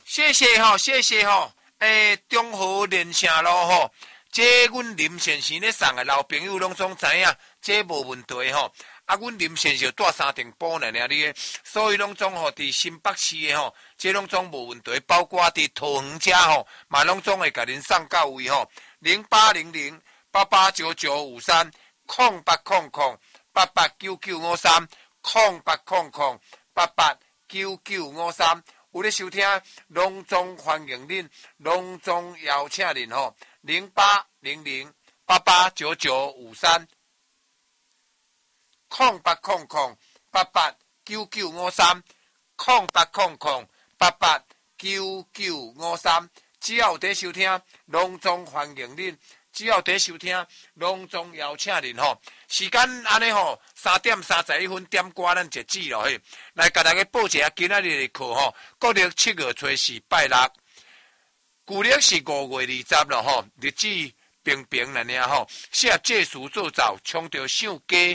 谢谢吼，谢谢吼。中和连城路吼，这阮林先生咧送的老朋友拢总知影，这无问题吼。啊，阮林先生住三重埔呢，你，所以拢总吼伫新北市的吼，这拢总无问题，包括伫桃园遮吼，嘛拢总会甲恁送到位吼。0800889953 0800889953 0800889953。有咧收听，隆重欢迎恁，隆重邀请恁吼，0800889953 0800889953 0800889953，只要有在收听，隆重欢迎恁。只要在收听，隆重邀请恁吼。时间安尼吼，3:31点歌咱截止咯嘿。来甲大家报一下今仔日的课吼。国历7月初4拜六，旧历是5月20咯吼。日子平平了呢吼。适合借书做灶，冲着上家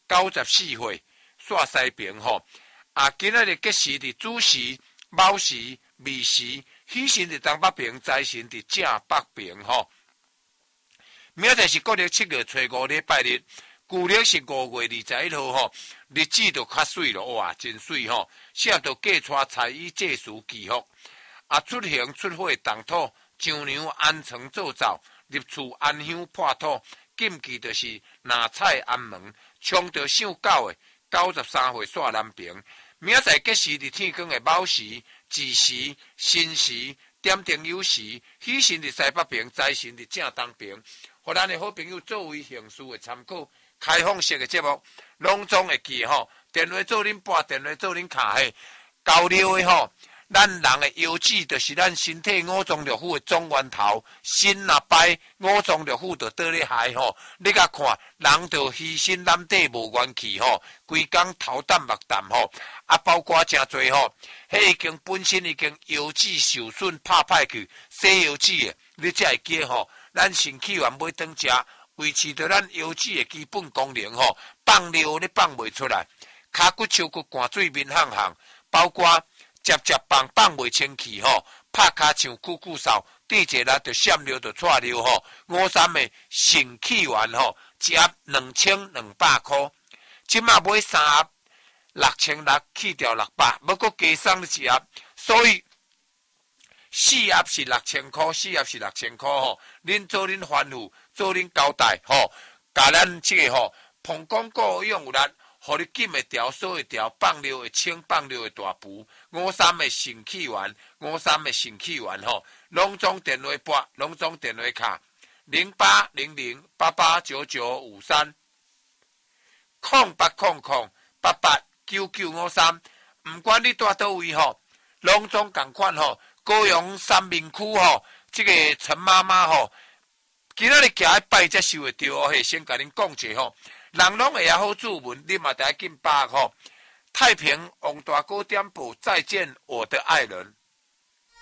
94岁煞西平吼。今仔日吉时伫子时、卯时、未时，喜神伫东北平，财神伫正北平吼。明仔是国历7月初5礼拜日，旧历是5月21号吼，日子就较水咯，哇，真水吼！适合着嫁娶财衣借书祈福，出行出火动土，上梁安床做灶，入厝安香破土，禁忌就是拿菜安门，冲着上9的93岁煞南平。明仔吉时伫天光的卯时、巳时、申时、点灯酉时，喜神伫西北平，财神伫正东平。互咱的好朋友作为形式的参考，开放式的节目，拢总会记吼。电话做恁拨，电话做恁卡嘿。交流的吼，咱人的腰子就是咱身体五脏六腑的总源头。心若歹，五脏六腑就倒咧害吼。你甲看，人就虚身懒底无元气吼，规工头淡目淡吼。包括真侪吼，迄已经本身已经腰子受损拍歹去，洗腰子的，你才会记吼。咱身体原买当食，维持着咱腰子的基本功能吼，放尿你放袂出来，骹骨手骨汗水面巷巷，包括接放袂清气吼，拍骹像久久扫，滴一下就闪尿就窜尿吼，53的肾气丸吼，一盒2200块，即马买3盒6600，去掉600，要搁加送你一盒，所以。4盒是6000块，4盒是6000块吼。恁做恁吩咐，做恁交代吼，甲咱这个吼，膀胱过用力，互你紧会调，锁会调，放尿会清，放尿会大补。53的肾气丸，53的肾气丸吼，拢总电话拨，拢总电话卡0800889953 0800889953，唔管你住倒位吼，拢总共款吼。高雄三民区吼，这个陈妈妈吼，今仔日行来拜才收会到哦。嘿，先甲恁讲者吼，人拢会好注文，你嘛得紧把吼。太平王大哥店铺，再见我的爱人。